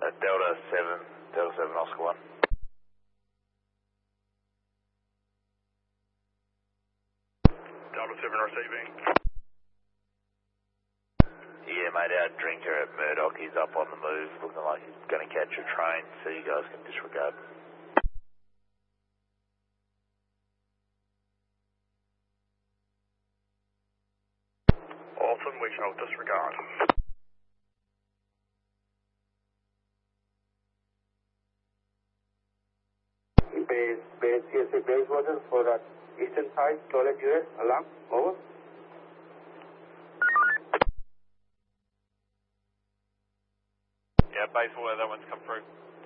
Delta 7 Oscar 1. Delta 7 receiving. Yeah, mate, our drinker at Murdoch, he's up on the move, looking like he's going to catch a train, so you guys can disregard. Awesome, we shall disregard. Base CSA base water for that eastern side, toilet US, alarm, over. Yeah, base water, that one's come through.